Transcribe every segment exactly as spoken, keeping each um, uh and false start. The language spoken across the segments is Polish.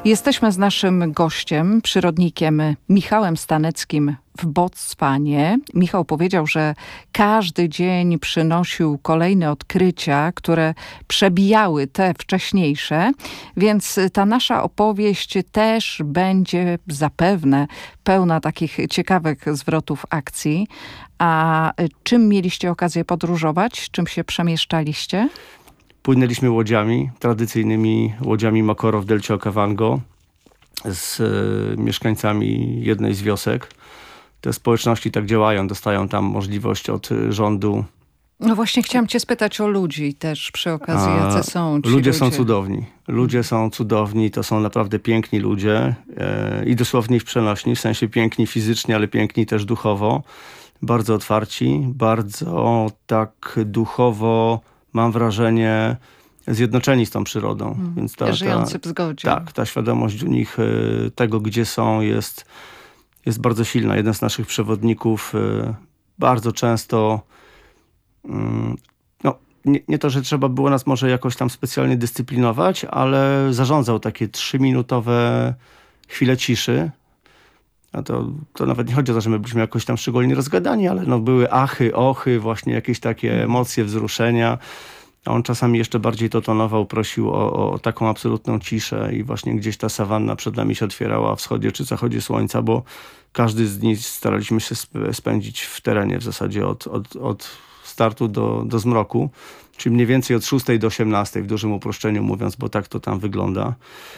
Jesteśmy z naszym gościem, przyrodnikiem Michałem Staneckim w Botswanie. Michał powiedział, że każdy dzień przynosił kolejne odkrycia, które przebijały te wcześniejsze, więc ta nasza opowieść też będzie zapewne pełna takich ciekawych zwrotów akcji. A czym mieliście okazję podróżować? Czym się przemieszczaliście? Płynęliśmy łodziami, tradycyjnymi łodziami Makoro w delcie Okavango z y, mieszkańcami jednej z wiosek. Te społeczności tak działają, dostają tam możliwość od rządu. No właśnie chciałam cię spytać o ludzi też przy okazji, jacy są ci ludzie. Ludzie są cudowni. Ludzie są cudowni, to są naprawdę piękni ludzie e, i dosłownie w przenośni, w sensie piękni fizycznie, ale piękni też duchowo. Bardzo otwarci, bardzo tak duchowo, mam wrażenie, zjednoczeni z tą przyrodą. Hmm. Więc ta, Żyjący w zgodzie. Tak, ta świadomość u nich y, tego, gdzie są, jest, jest bardzo silna. Jeden z naszych przewodników y, bardzo często y, no, nie, nie to, że trzeba było nas może jakoś tam specjalnie dyscyplinować, ale zarządzał takie trzyminutowe chwile ciszy. A to, to nawet nie chodzi o to, że my byliśmy jakoś tam szczególnie rozgadani, ale no były achy, ochy, właśnie jakieś takie emocje, wzruszenia. A on czasami jeszcze bardziej to tonował, prosił o, o taką absolutną ciszę i właśnie gdzieś ta sawanna przed nami się otwierała w wschodzie czy zachodzie słońca, bo każdy z dni staraliśmy się spędzić w terenie w zasadzie od, od, od startu do, do zmroku, czyli mniej więcej od szóstej do osiemnastej w dużym uproszczeniu mówiąc, bo tak to tam wygląda.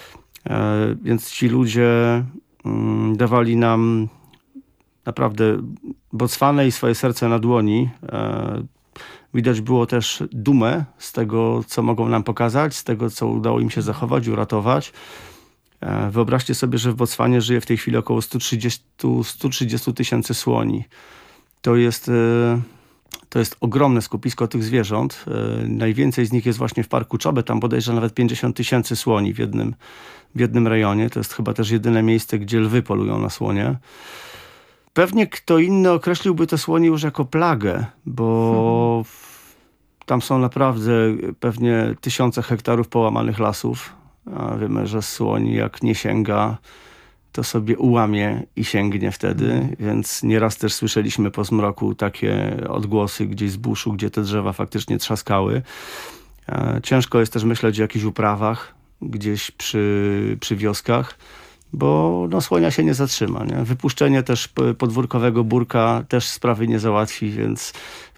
E, więc ci ludzie mm, dawali nam naprawdę Botswanę i swoje serce na dłoni. E, Widać było też dumę z tego, co mogą nam pokazać, z tego, co udało im się zachować, uratować. Wyobraźcie sobie, że w Botswanie żyje w tej chwili około sto trzydzieści tysięcy słoni. To jest, to jest ogromne skupisko tych zwierząt. Najwięcej z nich jest właśnie w parku Chobe, tam bodajże nawet pięćdziesiąt tysięcy słoni w jednym, w jednym rejonie. To jest chyba też jedyne miejsce, gdzie lwy polują na słonie. Pewnie kto inny określiłby te słonie już jako plagę, bo tam są naprawdę pewnie tysiące hektarów połamanych lasów. A wiemy, że słoń jak nie sięga, to sobie ułamie i sięgnie wtedy, więc nieraz też słyszeliśmy po zmroku takie odgłosy gdzieś z buszu, gdzie te drzewa faktycznie trzaskały. Ciężko jest też myśleć o jakichś uprawach gdzieś przy, przy wioskach, bo no, słonia się nie zatrzyma. Nie? Wypuszczenie też podwórkowego burka też sprawy nie załatwi, więc,